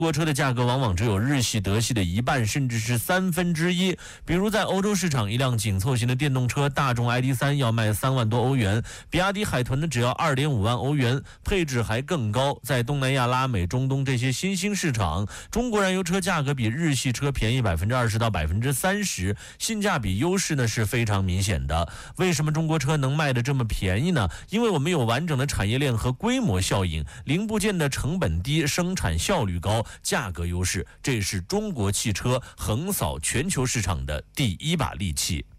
国车的价格往往只有日系、德系的一半，甚至是1/3。比如在欧洲市场，一辆紧凑型的电动车大众 ID.3 要卖3万多欧元，比亚迪海豚呢只要2.5万欧元，配置还更高。在东南亚、拉美、中东这些新兴市场，中国燃油车价格比日系车便宜20%到30%，性价比优势呢是非常明显的。为什么中国车能卖得这么便宜呢？因为我们有完整的产业链和规模效应，零部件的成本低，生产效率高，价格优势，这是中国汽车横扫全球市场的第一把利器。